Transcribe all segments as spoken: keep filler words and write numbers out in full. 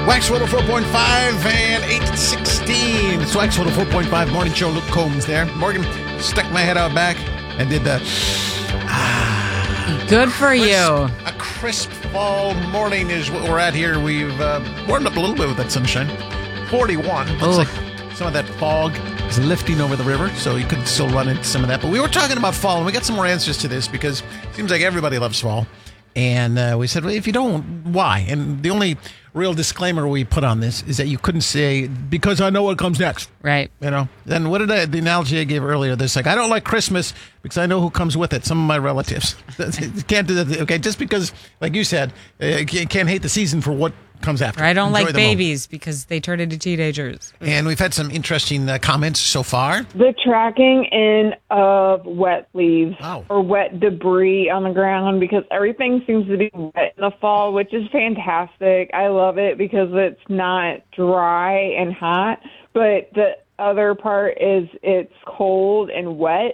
Wax one oh four point five and eight sixteen. It's Wax one oh four point five Morning Show. Luke Combs there. Morgan stuck my head out back and did the... Ah, Good for crisp, you. A crisp fall morning is what we're at here. We've uh, warmed up a little bit with that sunshine. forty-one. Looks Ooh. like some of that fog is lifting over the river, so you could still run into some of that. But we were talking about fall, and we got some more answers to this because it seems like everybody loves fall. And uh, we said, well, if you don't, why? And the only real disclaimer we put on this is that you couldn't say, because I know what comes next. Right. You know? Then what did I, the analogy I gave earlier, this like, I don't like Christmas because I know who comes with it, some of my relatives. You can't do that. Okay, just because, like you said, uh, you can't hate the season for what comes after. I don't Enjoy like the moment. babies because they turn into teenagers. And we've had some interesting uh, comments so far. The tracking in of wet leaves Wow. or wet debris on the ground, because everything seems to be wet in the fall, which is fantastic. I love it because it's not dry and hot. But the other part is it's cold and wet.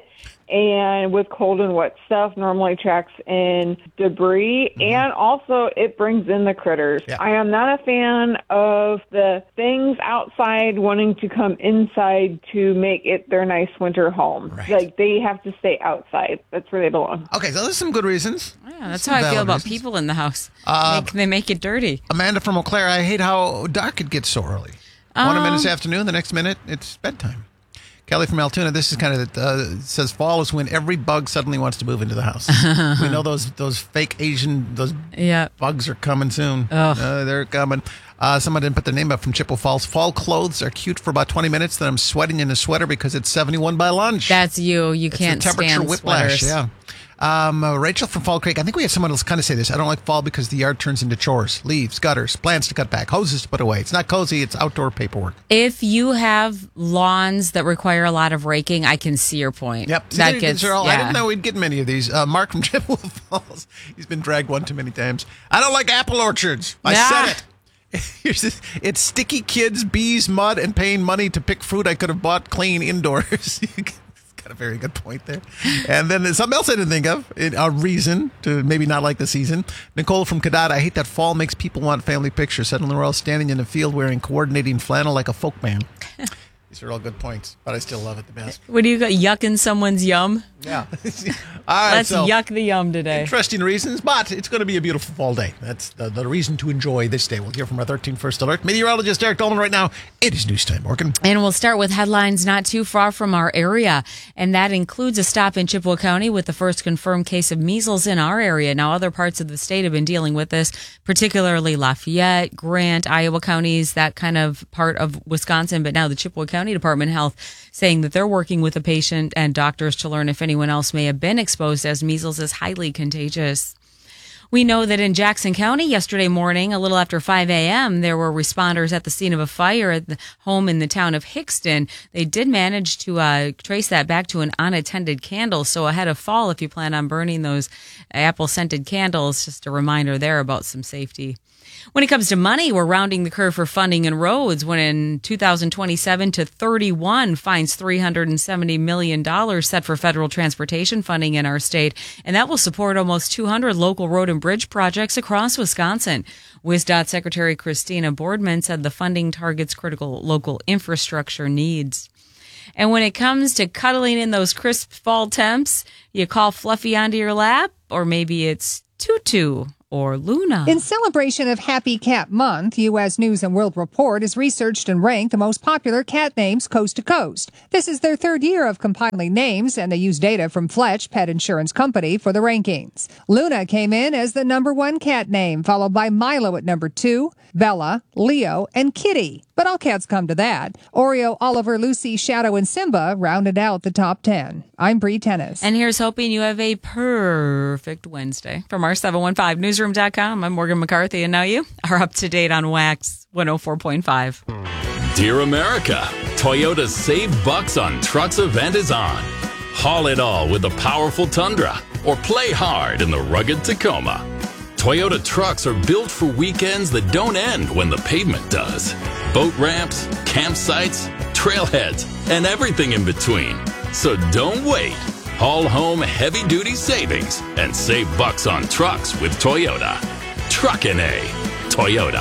And with cold and wet stuff, normally tracks in debris, mm-hmm. and also it brings in the critters. Yeah. I am not a fan of the things outside wanting to come inside to make it their nice winter home. Right. Like, they have to stay outside. That's where they belong. Okay, so there's some good reasons. Yeah, that's Some how I feel valid about reasons. people in the house. Uh, Make- they make it dirty. Amanda from Eau Claire, I hate how dark it gets so early. One Um, minute it's afternoon, the next minute it's bedtime. Kelly from Altoona, this is kind of, uh, says fall is when every bug suddenly wants to move into the house. We know those those fake Asian, those Yeah. bugs are coming soon. Ugh. Uh, they're coming. Uh, someone didn't put their name up from Chippewa Falls. Fall clothes are cute for about twenty minutes, then I'm sweating in a sweater because it's seventy-one by lunch. That's you. You It's can't the temperature stand whiplash, sweaters. yeah. Um, uh, Rachel from Fall Creek. I think we had someone else kind of say this. I don't like fall because the yard turns into chores, leaves, gutters, plants to cut back, hoses to put away. It's not cozy. It's outdoor paperwork. If you have lawns that require a lot of raking, I can see your point. Yep. See, That these gets, are all, I yeah. didn't know we'd get many of these. Uh, Mark from Chippewa Falls. He's been dragged one too many times. I don't like apple orchards. I Yeah. said it. Here's this. It's sticky kids, bees, mud, and paying money to pick fruit I could have bought clean indoors. Got a very good point there. And then there's something else I didn't think of, it, a reason to maybe not like the season. Nicole from Cadott, I hate that fall makes people want family pictures. Suddenly we're all standing in the field wearing coordinating flannel like a folk band. These are all good points, but I still love it the best. What do you got? Yucking someone's yum? Yeah. All right, Let's so yuck the yum today. interesting reasons, but it's going to be a beautiful fall day. That's the, the reason to enjoy this day. We'll hear from our thirteen First Alert. Meteorologist Eric Dolman right now. It is news time, Morgan. And we'll start with headlines not too far from our area. And that includes a stop in Chippewa County with the first confirmed case of measles in our area. Now, other parts of the state have been dealing with this, particularly Lafayette, Grant, Iowa counties, that kind of part of Wisconsin. But now the Chippewa County Department of Health saying that they're working with the patient and doctors to learn if anyone else may have been exposed, as measles is highly contagious. We know that in Jackson County yesterday morning, a little after five a.m., there were responders at the scene of a fire at the home in the town of Hickston. They did manage to uh, trace that back to an unattended candle. So ahead of fall, if you plan on burning those apple-scented candles, just a reminder there about some safety. When it comes to money, we're rounding the curve for funding in roads when in two thousand twenty-seven to thirty-one finds three hundred seventy million dollars set for federal transportation funding in our state. And that will support almost two hundred local road and bridge projects across Wisconsin. WisDOT Secretary Christina Boardman said the funding targets critical local infrastructure needs. And when it comes to cuddling in those crisp fall temps, you call Fluffy onto your lap, or maybe it's Tutu or Luna. In celebration of Happy Cat Month, U S News and World Report has researched and ranked the most popular cat names coast to coast. This is their third year of compiling names, and they use data from Fletch Pet Insurance Company for the rankings. Luna came in as the number one cat name, followed by Milo at number two, Bella, Leo, and Kitty. But all cats come to that. Oreo, Oliver, Lucy, Shadow, and Simba rounded out the top ten. I'm Bree Tennis. And here's hoping you have a perfect Wednesday. From our seven one five newsroom dot com, I'm Morgan McCarthy, and now you are up to date on Wax one oh four point five. Dear America, Toyota's Save Bucks on Trucks event is on. Haul it all with the powerful Tundra, or play hard in the rugged Tacoma. Toyota trucks are built for weekends that don't end when the pavement does. Boat ramps, campsites, trailheads, and everything in between. So don't wait. Haul home heavy-duty savings and save bucks on trucks with Toyota. Truckin' A. Toyota.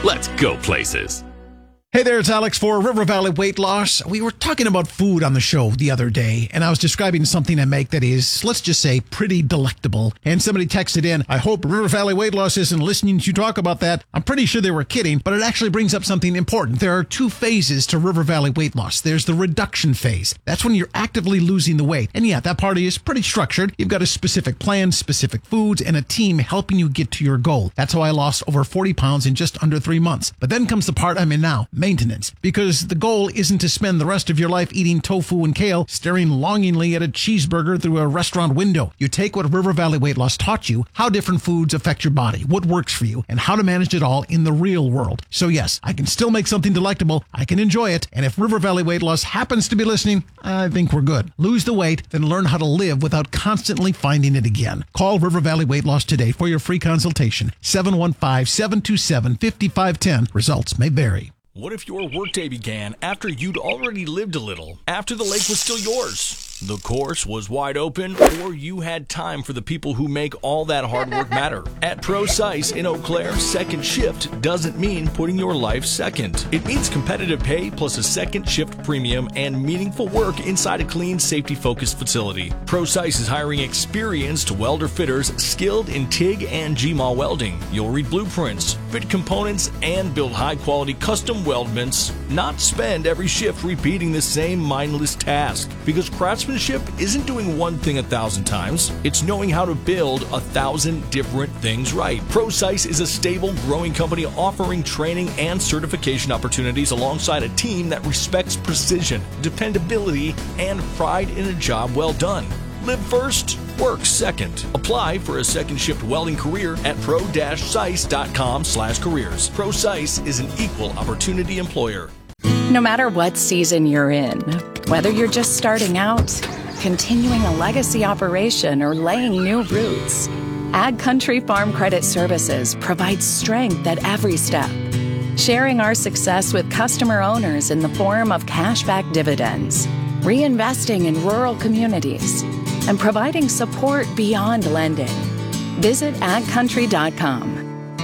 Let's go places. Hey there, it's Alex for River Valley Weight Loss. We were talking about food on the show the other day, and I was describing something I make that is, let's just say, pretty delectable. And somebody texted in, I hope River Valley Weight Loss isn't listening to you talk about that. I'm pretty sure they were kidding, but it actually brings up something important. There are two phases to River Valley Weight Loss. There's the reduction phase. That's when you're actively losing the weight. And yeah, that part is pretty structured. You've got a specific plan, specific foods, and a team helping you get to your goal. That's how I lost over forty pounds in just under three months. But then comes the part I'm in now. Maintenance, because the goal isn't to spend the rest of your life eating tofu and kale, staring longingly at a cheeseburger through a restaurant window. You take what River Valley Weight Loss taught you, how different foods affect your body, what works for you, and how to manage it all in the real world. So yes, I can still make something delectable, I can enjoy it, and if River Valley Weight Loss happens to be listening, I think we're good. Lose the weight, then learn how to live without constantly finding it again. Call River Valley Weight Loss today for your free consultation. seven one five, seven two seven, five five one zero. Results may vary. What if your workday began after you'd already lived a little, after the lake was still yours? The course was wide open, or you had time for the people who make all that hard work matter. At ProSice in Eau Claire, second shift doesn't mean putting your life second. It means competitive pay plus a second shift premium and meaningful work inside a clean, safety-focused facility. ProSice is hiring experienced welder fitters skilled in TIG and G M A W welding. You'll read blueprints, fit components, and build high-quality custom weldments, not spend every shift repeating the same mindless task. Because craftsmanship isn't doing one thing a thousand times, it's knowing how to build a thousand different things right. ProSice is a stable, growing company offering training and certification opportunities alongside a team that respects precision, dependability, and pride in a job well done. Live first, work second. Apply for a second shift welding career at pro dash sice dot com slash careers. ProSice is an equal opportunity employer. No matter what season you're in, whether you're just starting out, continuing a legacy operation, or laying new roots, Ag Country Farm Credit Services provides strength at every step, sharing our success with customer owners in the form of cashback dividends, reinvesting in rural communities, and providing support beyond lending. Visit ag country dot com.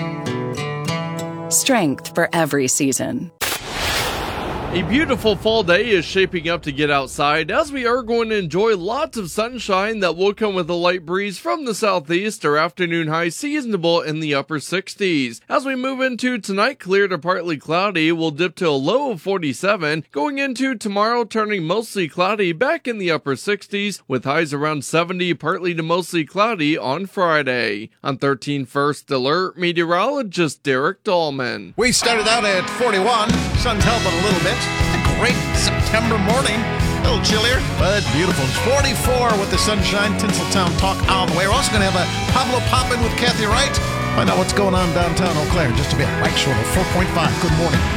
Strength for every season. A beautiful fall day is shaping up to get outside, as we are going to enjoy lots of sunshine that will come with a light breeze from the southeast. Our afternoon high seasonable in the upper sixties. As we move into tonight, clear to partly cloudy, we'll dip to a low of forty-seven. Going into tomorrow, turning mostly cloudy, back in the upper sixties, with highs around seventy, partly to mostly cloudy on Friday. On thirteen First Alert, meteorologist Derek Dahlman. We started out at forty-one. Sun's helping a little bit. A great September morning. A little chillier, but beautiful. It's forty-four with the sunshine. Tinseltown talk on the way. We're also going to have a Pablo Poppin with Kathy Wright. Find out what's going on downtown Eau Claire. Just a bit. Right short of four point five. Good morning.